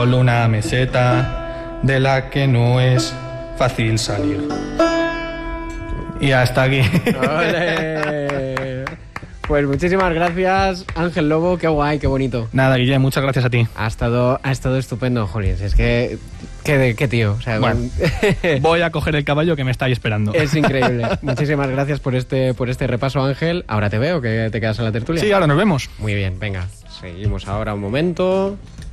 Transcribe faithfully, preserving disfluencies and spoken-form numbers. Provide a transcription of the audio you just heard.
Solo una meseta de la que no es fácil salir. Y hasta aquí. ¡Ole! Pues muchísimas gracias, Ángel Lobo, qué guay, qué bonito. Nada, Guille, muchas gracias a ti. Ha estado, ha estado estupendo, Jolín, es que... Qué, qué tío. O sea, bueno, voy a coger el caballo que me estáis esperando. Es increíble. Muchísimas gracias por este, por este repaso, Ángel. Ahora te veo, que te quedas en la tertulia. Sí, ahora nos vemos. Muy bien, venga. Seguimos ahora un momento.